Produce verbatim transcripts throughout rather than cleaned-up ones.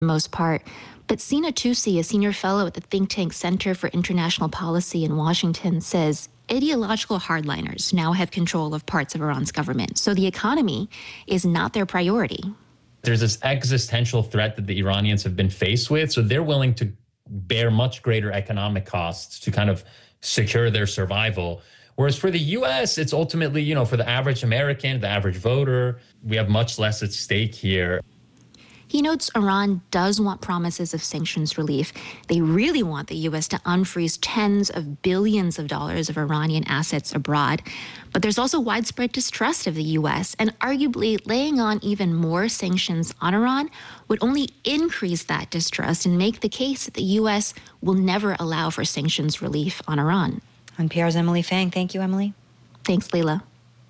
most part. But Sina Tusi, a senior fellow at the think tank Center for International Policy in Washington, says ideological hardliners now have control of parts of Iran's government, so the economy is not their priority. There's this existential threat that the Iranians have been faced with, so they're willing to bear much greater economic costs to kind of secure their survival. Whereas for the U S, it's ultimately, you know, for the average American, the average voter, we have much less at stake here. He notes Iran does want promises of sanctions relief. They really want the U S to unfreeze tens of billions of dollars of Iranian assets abroad. But there's also widespread distrust of the U S, and arguably laying on even more sanctions on Iran would only increase that distrust and make the case that the U S will never allow for sanctions relief on Iran. N P R's Emily Fang. Thank you, Emily. Thanks, Leila.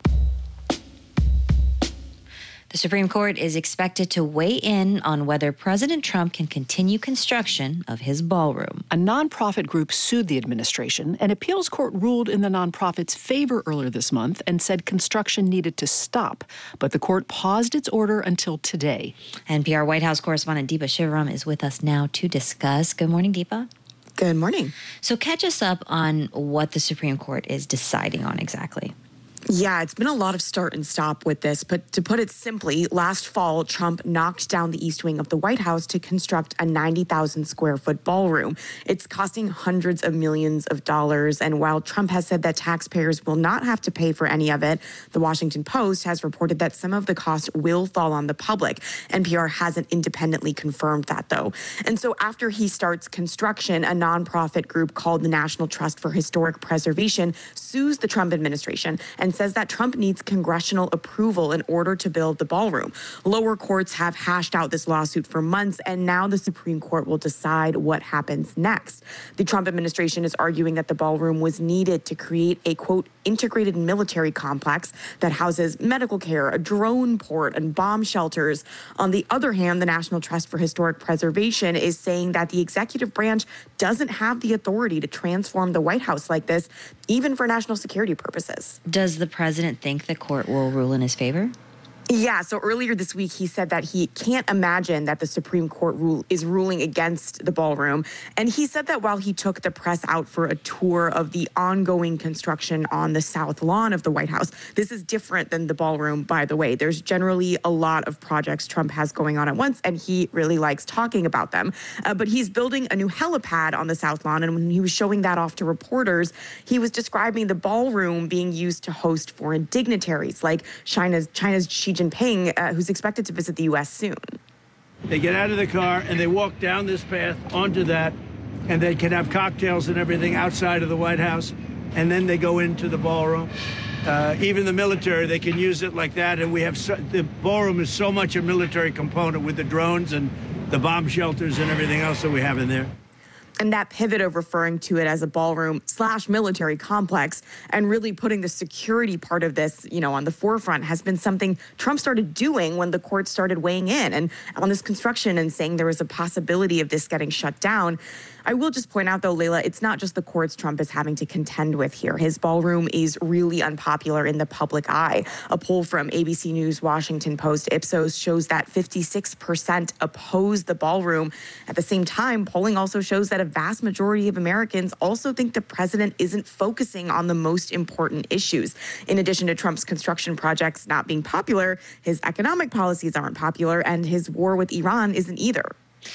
The Supreme Court is expected to weigh in on whether President Trump can continue construction of his ballroom. A nonprofit group sued the administration. An appeals court ruled in the nonprofit's favor earlier this month and said construction needed to stop. But the court paused its order until today. N P R White House correspondent Deepa Shivaram is with us now to discuss. Good morning, Deepa. Good morning. So catch us up on what the Supreme Court is deciding on exactly. Yeah, it's been a lot of start and stop with this, but to put it simply, last fall, Trump knocked down the East Wing of the White House to construct a ninety thousand square foot ballroom. It's costing hundreds of millions of dollars, and while Trump has said that taxpayers will not have to pay for any of it, the Washington Post has reported that some of the cost will fall on the public. N P R hasn't independently confirmed that, though. And so after he starts construction, a nonprofit group called the National Trust for Historic Preservation sues the Trump administration and says that Trump needs congressional approval in order to build the ballroom. Lower courts have hashed out this lawsuit for months, and now the Supreme Court will decide what happens next. The Trump administration is arguing that the ballroom was needed to create a, quote, integrated military complex that houses medical care, a drone port, and bomb shelters. On the other hand, the National Trust for Historic Preservation is saying that the executive branch doesn't have the authority to transform the White House like this, even for national security purposes. Does the president think the court will rule in his favor? Yeah, so earlier this week, he said that he can't imagine that the Supreme Court rule is ruling against the ballroom. And he said that while he took the press out for a tour of the ongoing construction on the south lawn of the White House. This is different than the ballroom, by the way. There's generally a lot of projects Trump has going on at once, and he really likes talking about them. Uh, but he's building a new helipad on the south lawn, and when he was showing that off to reporters, he was describing the ballroom being used to host foreign dignitaries like China's, China's Xi Jinping, uh, who's expected to visit the U S soon. They get out of the car and they walk down this path onto that, and they can have cocktails and everything outside of the White House, and then they go into the ballroom. Uh, even the military, they can use it like that, and we have so, the ballroom is so much a military component with the drones and the bomb shelters and everything else that we have in there. And that pivot of referring to it as a ballroom slash military complex and really putting the security part of this, you know, on the forefront has been something Trump started doing when the court started weighing in and on this construction and saying there was a possibility of this getting shut down. I will just point out, though, Leila, it's not just the courts Trump is having to contend with here. His ballroom is really unpopular in the public eye. A poll from A B C News, Washington Post, Ipsos shows that fifty-six percent oppose the ballroom. At the same time, polling also shows that a vast majority of Americans also think the president isn't focusing on the most important issues. In addition to Trump's construction projects not being popular, his economic policies aren't popular, and his war with Iran isn't either.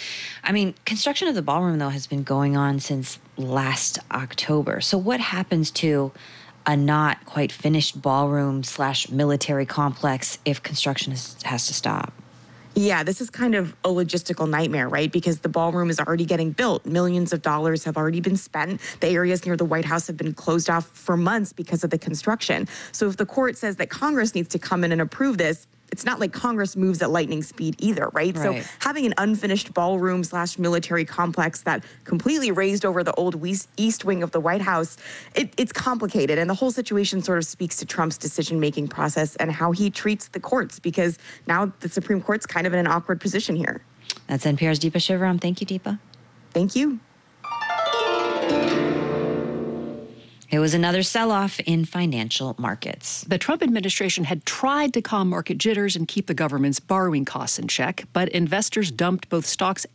I mean, construction of the ballroom, though, has been going on since last October. So what happens to a not quite finished ballroom slash military complex if construction is, has to stop? Yeah, this is kind of a logistical nightmare, right? Because the ballroom is already getting built. Millions of dollars have already been spent. The areas near the White House have been closed off for months because of the construction. So if the court says that Congress needs to come in and approve this, it's not like Congress moves at lightning speed either, right? Right. So having an unfinished ballroom slash military complex that completely raised over the old East Wing of the White House, it, it's complicated. And the whole situation sort of speaks to Trump's decision-making process and how he treats the courts, because now the Supreme Court's kind of in an awkward position here. That's N P R's Deepa Shivaram. Thank you, Deepa. Thank you. It was another sell-off in financial markets. The Trump administration had tried to calm market jitters and keep the government's borrowing costs in check, but investors dumped both stocks